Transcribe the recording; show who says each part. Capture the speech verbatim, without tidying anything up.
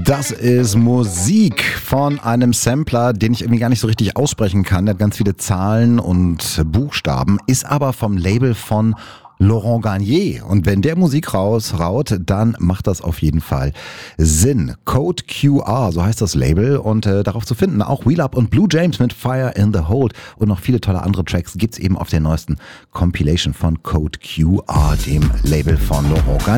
Speaker 1: Das ist Musik von einem Sampler, den ich irgendwie gar nicht so richtig aussprechen kann. Der hat ganz viele Zahlen und Buchstaben, ist aber vom Label von Laurent Garnier. Und wenn der Musik rausraut, dann macht das auf jeden Fall Sinn. Code Q R, so heißt das Label. Und äh, darauf zu finden auch Wheel Up und Blue James mit Fire in the Hold. Und noch viele tolle andere Tracks gibt's eben auf der neuesten Compilation von Code Q R, dem Label von Laurent Garnier.